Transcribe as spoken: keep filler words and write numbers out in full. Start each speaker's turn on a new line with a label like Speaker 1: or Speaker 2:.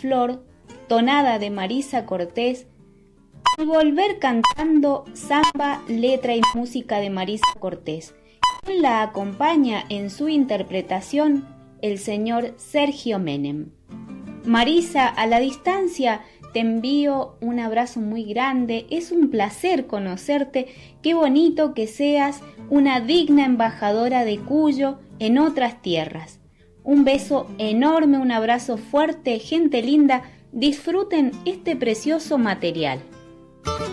Speaker 1: Flor, tonada de Marisa Cortés, y volver cantando samba, letra y música de Marisa Cortés. Quien la acompaña en su interpretación, el señor Sergio Menem. Marisa, a la distancia te envío un abrazo muy grande, es un placer conocerte, qué bonito que seas una digna embajadora de Cuyo en otras tierras. Un beso enorme, un abrazo fuerte, gente linda, disfruten este precioso material.